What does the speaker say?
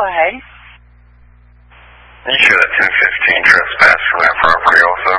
ahead. You should at 215 trespass from that property also.